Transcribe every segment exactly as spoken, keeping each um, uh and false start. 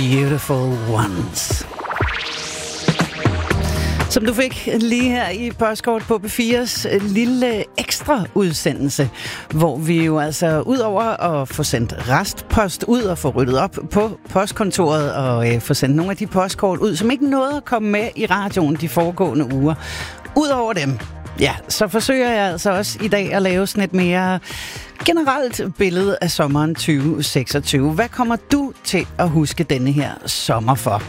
Beautiful Ones. Som du fik lige her i Postkort på B fires lille ekstra udsendelse, hvor vi jo altså ud over at få sendt restpost ud og få ryddet op på postkontoret og øh, få sendt nogle af de postkort ud, som ikke nåede at komme med i radioen de foregående uger. Udover dem, ja, så forsøger jeg altså også i dag at lave sådan et mere generelt billede af sommeren tyve seksogtyve. Hvad kommer du til at huske denne her sommer for?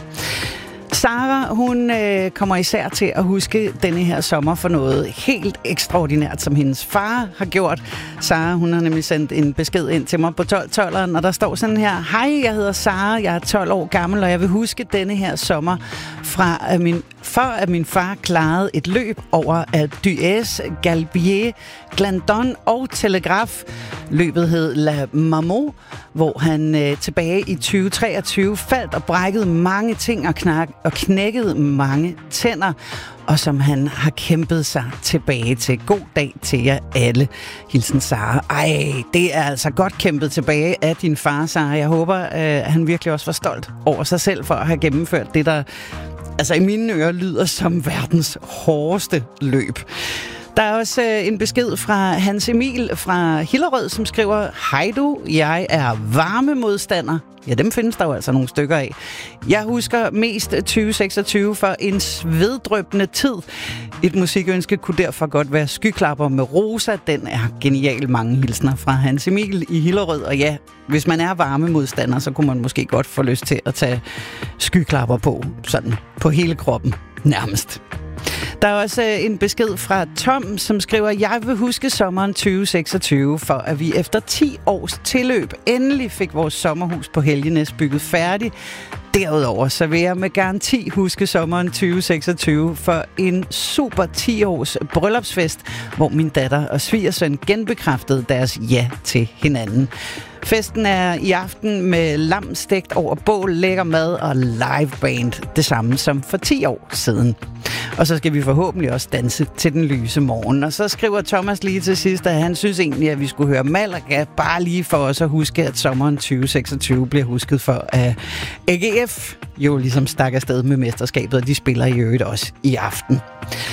Sara, hun øh, kommer især til at huske denne her sommer for noget helt ekstraordinært, som hendes far har gjort. Sara, hun har nemlig sendt en besked ind til mig på tolv tolveren, og der står sådan her: Hej, jeg hedder Sara, jeg er tolv år gammel, og jeg vil huske denne her sommer fra at min, for at min far klarede et løb over Dues, Galbier, Glandon og Telegraf. Løbet hed La Marmot, hvor han øh, tilbage i tyve treogtyve faldt og brækkede mange ting og, knak, og knækkede mange tænder, og som han har kæmpet sig tilbage til. God dag til jer alle. Hilsen Sara. Ej, det er altså godt kæmpet tilbage af din far, Sara. Jeg håber, øh, at han virkelig også var stolt over sig selv for at have gennemført det, der altså i mine ører lyder som verdens hårdeste løb. Der er også øh, en besked fra Hans Emil fra Hillerød, som skriver: Hej du, jeg er varmemodstander. Ja, dem findes der jo altså nogle stykker af. Jeg husker mest tyve seksogtyve for en sveddrøbende tid. Et musikønske kunne derfor godt være Skyklapper med Rosa. Den er genial. Mange hilsner fra Hans Emil i Hillerød. Og ja, hvis man er varmemodstander, så kunne man måske godt få lyst til at tage Skyklapper på, sådan på hele kroppen nærmest. Der er også en besked fra Tom, som skriver: Jeg vil huske sommeren tyve seksogtyve, for at vi efter ti års tilløb endelig fik vores sommerhus på Helgenæs bygget færdigt. Derudover så vil jeg med garanti huske sommeren tyve seksogtyve for en super ti års bryllupsfest, hvor min datter og svigersøn genbekræftede deres ja til hinanden. Festen er i aften med lam stegt over bål, lækker mad og liveband. Det samme som for ti år siden. Og så skal vi forhåbentlig også danse til den lyse morgen. Og så skriver Thomas lige til sidst, at han synes egentlig, at vi skulle høre Malaga, bare lige for os at huske, at sommeren tyve seksogtyve bliver husket for, at A G F jo ligesom stak afsted med mesterskabet, og de spiller i øvrigt også i aften.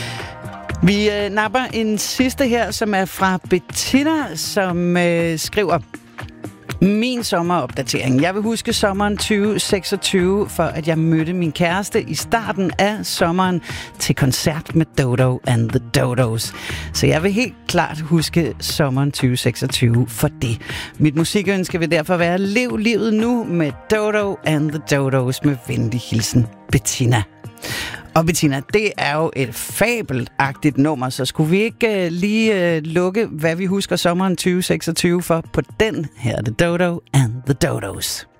Vi øh, napper en sidste her, som er fra Bettina, som øh, skriver: Min sommeropdatering. Jeg vil huske sommeren tyve seksogtyve, for at jeg mødte min kæreste i starten af sommeren til koncert med Dodo and the Dodos. Så jeg vil helt klart huske sommeren tyve seksogtyve for det. Mit musikønske vil derfor være: Lev livet nu med Dodo and the Dodos. Med venlig hilsen, Bettina. Og Bettina, det er jo et fabelagtigt nummer, så skulle vi ikke uh, lige uh, lukke, hvad vi husker sommeren tyve seksogtyve for på den her, The Dodo and the Dodos.